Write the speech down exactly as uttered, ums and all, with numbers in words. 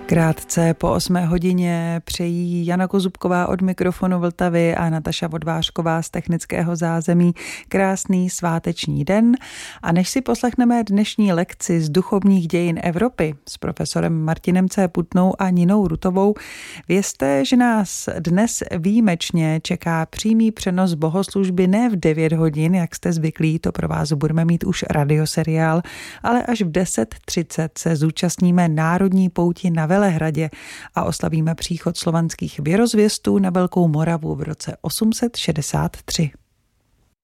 Krátce po osmé hodině přejí Jana Kozubková od mikrofonu Vltavy a Nataša Vodvářková z technického zázemí krásný sváteční den. A než si poslechneme dnešní lekci z duchovních dějin Evropy s profesorem Martinem C. Putnou a Ninou Rutovou, vězte, že nás dnes výjimečně čeká přímý přenos bohoslužby ne v devět hodin, jak jste zvyklí, to pro vás budeme mít už radioseriál, ale až v deset třicet se zúčastníme národní pouti na Velehradě a oslavíme příchod slovanských věrozvěstů na Velkou Moravu v roce osm set šedesát tři.